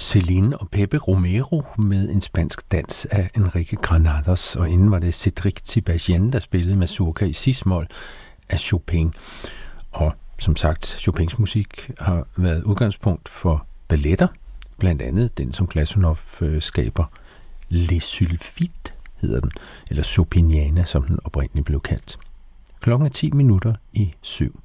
Celine og Pepe Romero med en spansk dans af Enrique Granados, og inden var det Cédric Tiberghien, der spillede mazurka i cis-mol af Chopin. Og som sagt, Chopins musik har været udgangspunkt for balletter, blandt andet den, som Glazunov skaber, Les Sulfites hedder den, eller Chopiniana, som den oprindeligt blev kaldt. Klokken er 7:10.